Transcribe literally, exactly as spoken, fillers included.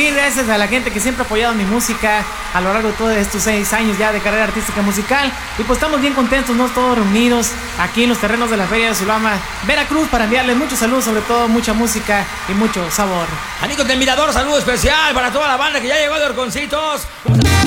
mil gracias a la gente que siempre ha apoyado mi música a lo largo de todos estos seis años ya de carrera artística musical. Y pues estamos bien contentos, ¿no? Todos reunidos aquí en los terrenos de la Feria de Sulama, Veracruz, para enviarles muchos saludos, sobre todo mucha música y mucho sabor. Amigos del Mirador, saludo especial para toda la banda que ya llegó de Orconcitos.